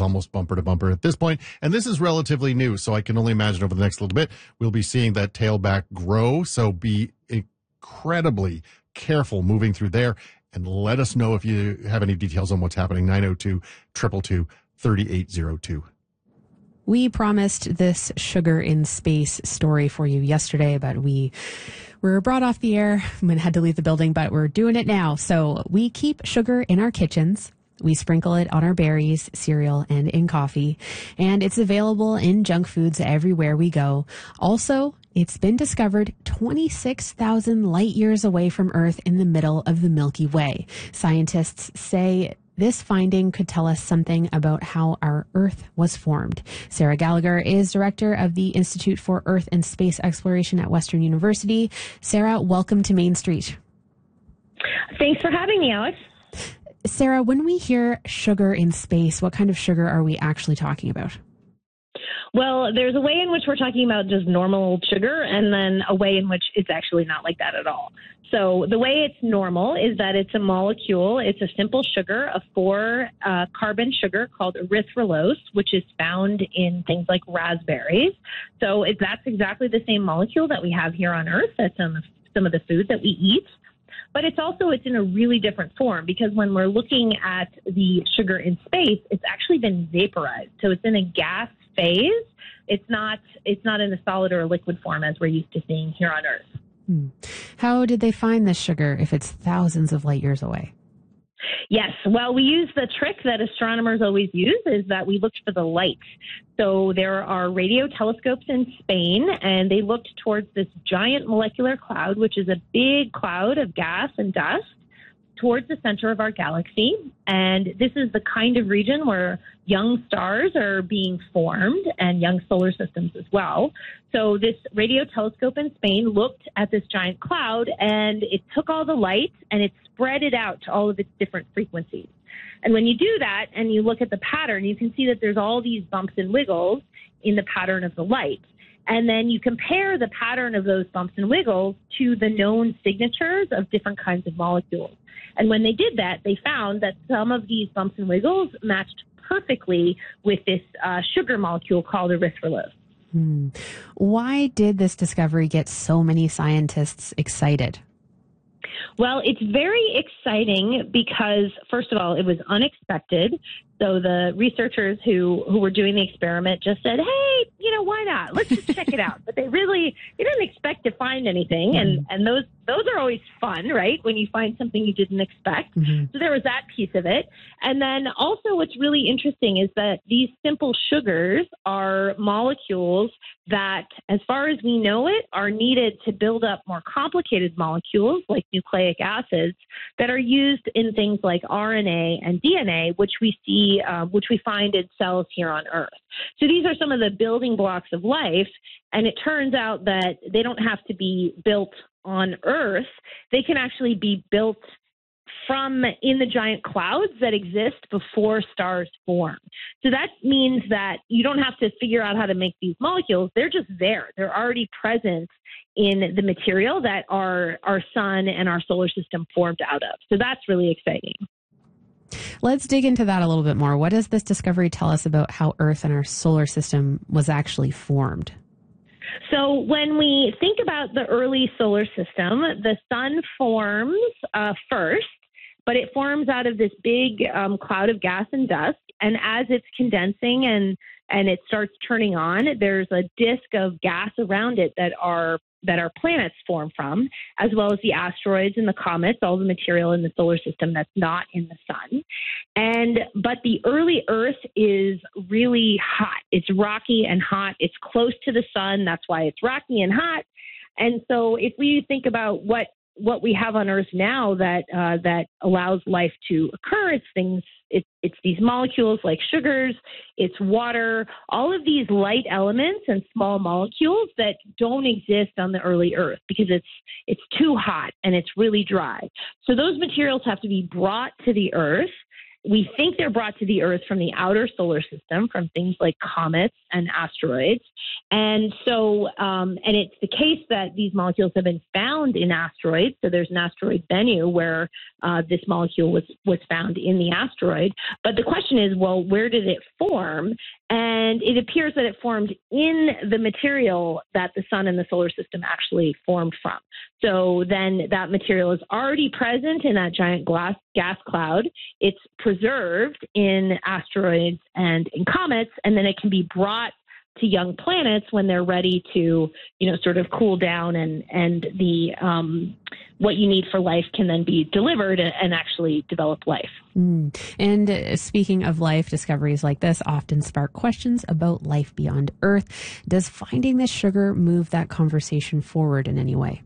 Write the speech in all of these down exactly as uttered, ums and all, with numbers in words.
is almost bumper to bumper at this point. And this is relatively new, so I can only imagine over the next little bit, we'll be seeing that tailback grow. So be incredibly careful moving through there. And let us know if you have any details on what's happening. nine oh two, two two two, three eight oh two. We promised this Sugar in Space story for you yesterday, but we were brought off the air and had to leave the building, but we're doing it now. So we keep sugar in our kitchens. We sprinkle it on our berries, cereal, and in coffee. And it's available in junk foods everywhere we go. Also, it's been discovered twenty-six thousand light years away from Earth in the middle of the Milky Way. Scientists say this finding could tell us something about how our Earth was formed. Sarah Gallagher is director of the Institute for Earth and Space Exploration at Western University. Sarah, welcome to Main Street. Thanks for having me, Alex. Sarah, when we hear sugar in space, what kind of sugar are we actually talking about? Well, there's a way in which we're talking about just normal sugar, and then a way in which it's actually not like that at all. So the way it's normal is that it's a molecule. It's a simple sugar, a four uh, carbon sugar called erythrulose, which is found in things like raspberries. So it, that's exactly the same molecule that we have here on Earth. That's some, some of the food that we eat. But it's also, it's in a really different form, because when we're looking at the sugar in space, it's actually been vaporized. So it's in a gas phase. It's not, it's not in a solid or a liquid form as we're used to seeing here on Earth. Hmm. How did they find this sugar if it's thousands of light years away? Yes. Well, we use the trick that astronomers always use, is that we looked for the light. So there are radio telescopes in Spain, and they looked towards this giant molecular cloud, which is a big cloud of gas and dust, towards the center of our galaxy. And this is the kind of region where young stars are being formed, and young solar systems as well. So this radio telescope in Spain looked at this giant cloud, and it took all the light and it spread it out to all of its different frequencies. And when you do that and you look at the pattern, you can see that there's all these bumps and wiggles in the pattern of the light. And then you compare the pattern of those bumps and wiggles to the known signatures of different kinds of molecules. And when they did that, they found that some of these bumps and wiggles matched perfectly with this uh, sugar molecule called erythrulose. Hmm. Why did this discovery get so many scientists excited? Well, it's very exciting because, first of all, it was unexpected. So the researchers who, who were doing the experiment just said, hey, you know, why not? Let's just check it out. But they really, they didn't expect to find anything. And, and those, those are always fun, right? When you find something you didn't expect. Mm-hmm. So there was that piece of it. And then also what's really interesting is that these simple sugars are molecules that, as far as we know it, are needed to build up more complicated molecules like nucleic acids that are used in things like R N A and D N A, which we see Uh, which we find in cells here on Earth. So these are some of the building blocks of life, and it turns out that they don't have to be built on Earth. They can actually be built from in the giant clouds that exist before stars form. So that means that you don't have to figure out how to make these molecules. They're just there. They're already present in the material that our, our sun and our solar system formed out of. So that's really exciting. Let's dig into that a little bit more. What does this discovery tell us about how Earth and our solar system was actually formed? So when we think about the early solar system, the sun forms uh, first, but it forms out of this big um, cloud of gas and dust. And as it's condensing and, and it starts turning on, there's a disk of gas around it that are that our planets form from, as well as the asteroids and the comets, all the material in the solar system that's not in the sun. And but the early Earth is really hot. It's rocky and hot. It's close to the sun. That's why it's rocky and hot. And so if we think about what what we have on Earth now that uh, that allows life to occur, it's things. It, it's these molecules like sugars, it's water, all of these light elements and small molecules that don't exist on the early Earth because it's it's too hot and it's really dry. So those materials have to be brought to the Earth. We think they're brought to the Earth from the outer solar system, from things like comets and asteroids. And so, um, and it's the case that these molecules have been found in asteroids. So there's an asteroid Bennu where uh, this molecule was, was found in the asteroid. But the question is, well, where did it form? And it appears that it formed in the material that the sun and the solar system actually formed from. So then that material is already present in that giant glass gas cloud. It's preserved in asteroids and in comets, and then it can be brought to young planets when they're ready to, you know, sort of cool down, and and the um, what you need for life can then be delivered and actually develop life. Mm. And uh, speaking of life, discoveries like this often spark questions about life beyond Earth. Does finding this sugar move that conversation forward in any way?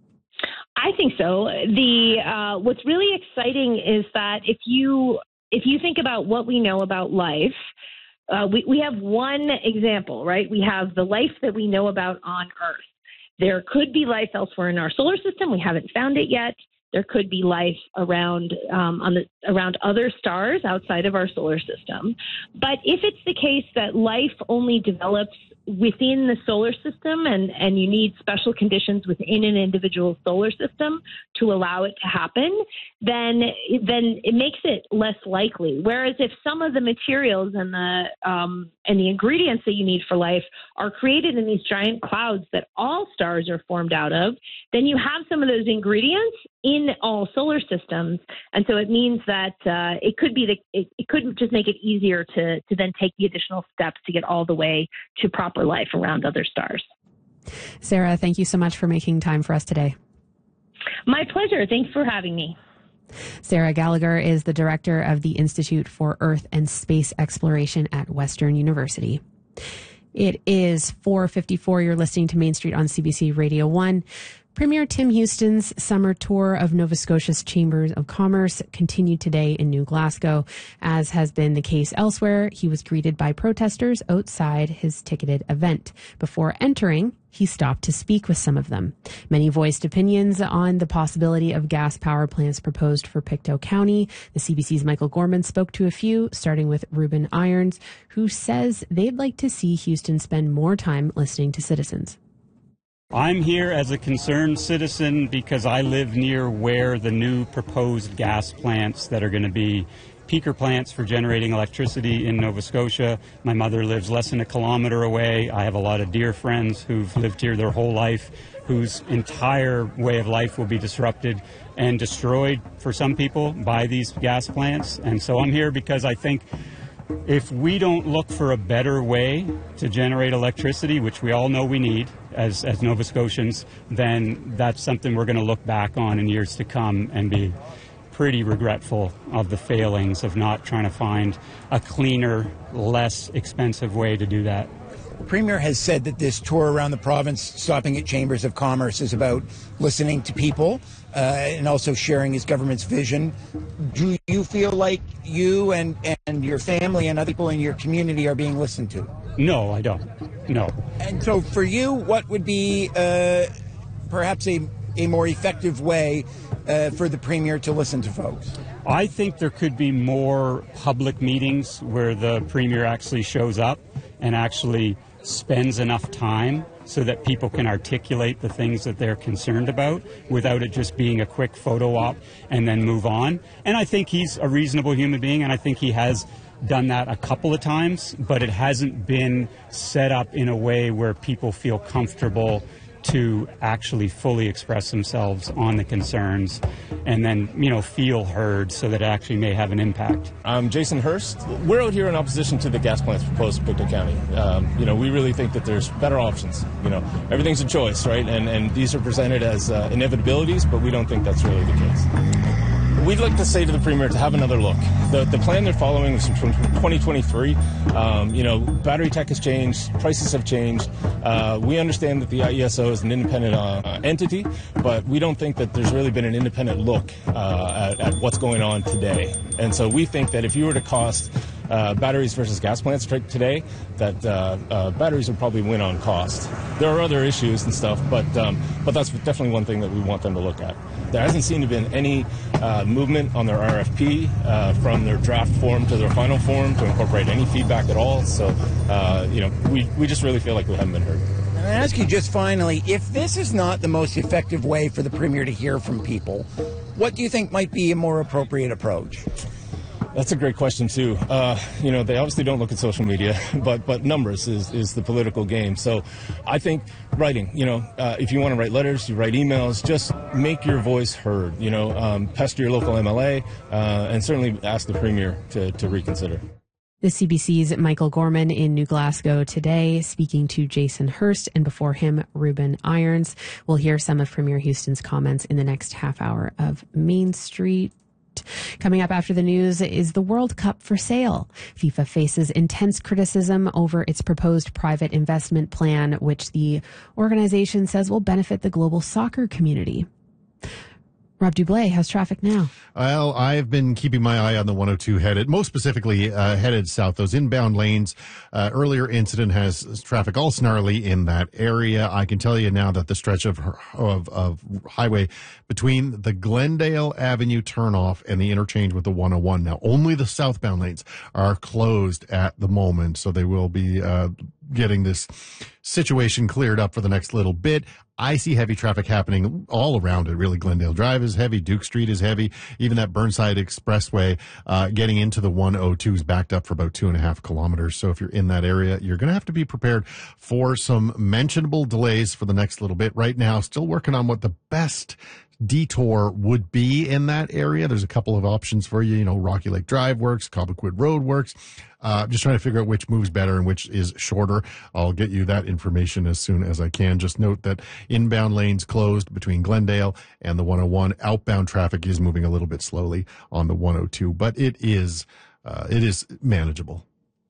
I think so. The uh, what's really exciting is that if you if you think about what we know about life. Uh, we, we have one example, right? We have the life that we know about on Earth. There could be life elsewhere in our solar system. We haven't found it yet. There could be life around um, on the around other stars outside of our solar system. But if it's the case that life only develops within the solar system, and, and you need special conditions within an individual solar system to allow it to happen, then then it makes it less likely. Whereas if some of the materials and the um, and the ingredients that you need for life are created in these giant clouds that all stars are formed out of, then you have some of those ingredients in all solar systems, and so it means that uh, it could be the it, it could just make it easier to to then take the additional steps to get all the way to proper life around other stars. Sarah, thank you so much for making time for us today. My pleasure. Thanks for having me. Sarah Gallagher is the director of the Institute for Earth and Space Exploration at Western University. It is four fifty-four. You're listening to Main Street on C B C Radio one. Premier Tim Houston's summer tour of Nova Scotia's Chambers of Commerce continued today in New Glasgow. As has been the case elsewhere, he was greeted by protesters outside his ticketed event. Before entering, he stopped to speak with some of them. Many voiced opinions on the possibility of gas power plants proposed for Pictou County. The C B C's Michael Gorman spoke to a few, starting with Ruben Irons, who says they'd like to see Houston spend more time listening to citizens. I'm here as a concerned citizen because I live near where the new proposed gas plants that are going to be peaker plants for generating electricity in Nova Scotia. My mother lives less than a kilometer away. I have a lot of dear friends who've lived here their whole life, whose entire way of life will be disrupted and destroyed for some people by these gas plants. And so I'm here because I think if we don't look for a better way to generate electricity, which we all know we need as, as Nova Scotians, then that's something we're going to look back on in years to come and be pretty regretful of the failings of not trying to find a cleaner, less expensive way to do that. The Premier has said that this tour around the province, stopping at Chambers of Commerce, is about listening to people uh, and also sharing his government's vision. Do you feel like you and, and your family and other people in your community are being listened to? No, I don't. No. And so for you, what would be uh, perhaps a, a more effective way uh, for the Premier to listen to folks? I think there could be more public meetings where the Premier actually shows up and actually spends enough time so that people can articulate the things that they're concerned about without it just being a quick photo op and then move on. And I think he's a reasonable human being, and I think he has done that a couple of times, but it hasn't been set up in a way where people feel comfortable to actually fully express themselves on the concerns and then, you know, feel heard so that it actually may have an impact. I'm Jason Hurst. We're out here in opposition to the gas plants proposed in Pictou County. Um, you know, we really think that there's better options. You know, everything's a choice, right? And, and these are presented as uh, inevitabilities, but we don't think that's really the case. We'd like to say to the Premier to have another look. The the plan they're following is from twenty twenty-three. Um, you know, battery tech has changed, prices have changed. Uh, we understand that the I E S O is an independent uh, entity, but we don't think that there's really been an independent look uh, at, at what's going on today. And so we think that if you were to cost uh, batteries versus gas plants t- today, that uh, uh, batteries will probably win on cost. There are other issues and stuff, but um, but that's definitely one thing that we want them to look at. There hasn't seemed to have been any uh, movement on their R F P uh, from their draft form to their final form to incorporate any feedback at all. So, uh, you know, we, we just really feel like we haven't been heard. I ask you just finally, if this is not the most effective way for the Premier to hear from people, what do you think might be a more appropriate approach? That's a great question, too. Uh, you know, they obviously don't look at social media, but but numbers is, is the political game. So I think writing, you know, uh, if you want to write letters, you write emails, just make your voice heard, you know, um, pester your local M L A, uh, and certainly ask the Premier to, to reconsider. The C B C's Michael Gorman in New Glasgow today, speaking to Jason Hurst, and before him, Ruben Irons. We'll hear some of Premier Houston's comments in the next half hour of Main Street. Coming up after the news is the World Cup for sale. FIFA faces intense criticism over its proposed private investment plan, which the organization says will benefit the global soccer community. Rob Dublé, how's traffic now? Well, I've been keeping my eye on the one oh two headed, most specifically uh, headed south, those inbound lanes. Uh, earlier incident has traffic all snarly in that area. I can tell you now that the stretch of, of, of highway between the Glendale Avenue turnoff and the interchange with the one oh one, now only the southbound lanes are closed at the moment, so they will be uh, getting this situation cleared up for the next little bit. I see heavy traffic happening all around it, really. Glendale Drive is heavy. Duke Street is heavy. Even that Burnside Expressway uh, getting into the one oh two is backed up for about two and a half kilometers. So if you're in that area, you're going to have to be prepared for some mentionable delays for the next little bit. Right now, still working on what the best detour would be in that area. There's a couple of options for you. You know, Rocky Lake Drive works, Cobequid Road works. Uh, just trying to figure out which moves better and which is shorter. I'll get you that information as soon as I can. Just note that inbound lanes closed between Glendale and the one oh one. Outbound traffic is moving a little bit slowly on the one oh two, but it is, uh, it is manageable.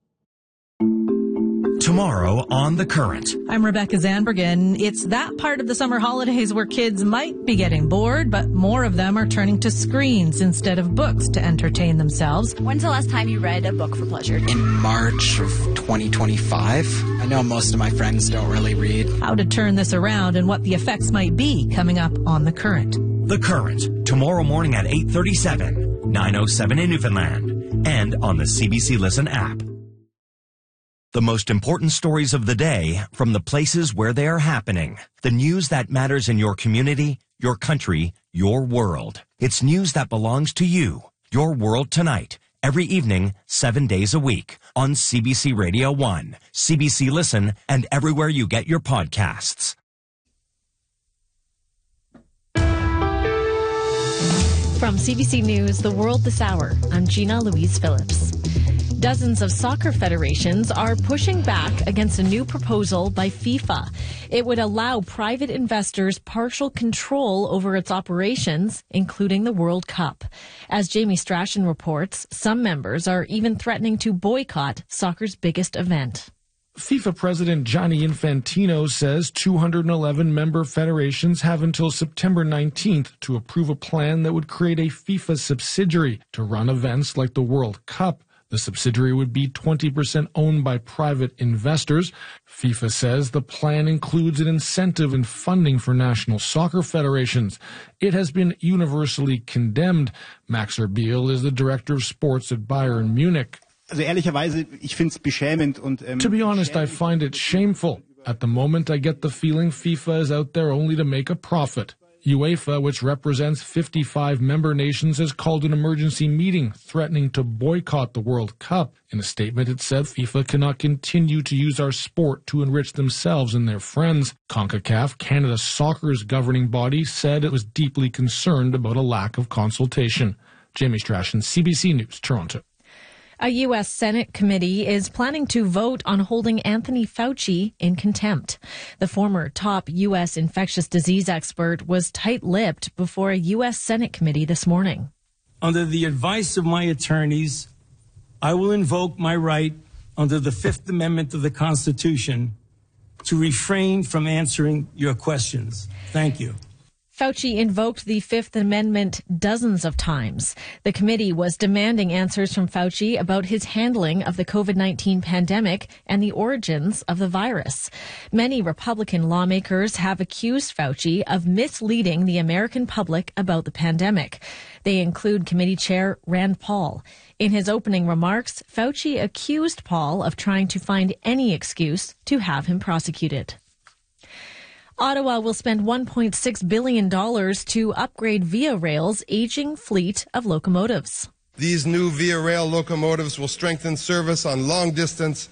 Tomorrow on The Current. I'm Rebecca Zandbergen. It's that part of the summer holidays where kids might be getting bored, but more of them are turning to screens instead of books to entertain themselves. When's the last time you read a book for pleasure? In March of twenty twenty-five. I know most of my friends don't really read. How to turn this around and what the effects might be coming up on The Current. The Current, tomorrow morning at eight thirty-seven, nine oh seven in Newfoundland, and on the C B C Listen app. The most important stories of the day from the places where they are happening. The news that matters in your community, your country, your world. It's news that belongs to you. Your World Tonight. Every evening, seven days a week. On C B C Radio one, C B C Listen, and everywhere you get your podcasts. From C B C News, The World This Hour, I'm Gina Louise Phillips. Dozens of soccer federations are pushing back against a new proposal by FIFA. It would allow private investors partial control over its operations, including the World Cup. As Jamie Strachan reports, some members are even threatening to boycott soccer's biggest event. FIFA President Gianni Infantino says two hundred eleven member federations have until September nineteenth to approve a plan that would create a FIFA subsidiary to run events like the World Cup. The subsidiary would be twenty percent owned by private investors. FIFA says the plan includes an incentive and funding for national soccer federations. It has been universally condemned. Max Erbiel is the director of sports at Bayern Munich. Also ehrlicherweise, ich find's beschämend und ähm, To be honest, I find it shameful. At the moment, I get the feeling FIFA is out there only to make a profit. UEFA, which represents fifty-five member nations, has called an emergency meeting threatening to boycott the World Cup. In a statement, it said FIFA cannot continue to use our sport to enrich themselves and their friends. CONCACAF, Canada's soccer's governing body, said it was deeply concerned about a lack of consultation. Jamie Strachan, C B C News, Toronto. A U S Senate committee is planning to vote on holding Anthony Fauci in contempt. The former top U S infectious disease expert was tight-lipped before a U S Senate committee this morning. Under the advice of my attorneys, I will invoke my right under the Fifth Amendment of the Constitution to refrain from answering your questions. Thank you. Fauci invoked the Fifth Amendment dozens of times. The committee was demanding answers from Fauci about his handling of the COVID nineteen pandemic and the origins of the virus. Many Republican lawmakers have accused Fauci of misleading the American public about the pandemic. They include Committee Chair Rand Paul. In his opening remarks, Fauci accused Paul of trying to find any excuse to have him prosecuted. Ottawa will spend one point six billion dollars to upgrade Via Rail's aging fleet of locomotives. These new Via Rail locomotives will strengthen service on long-distance,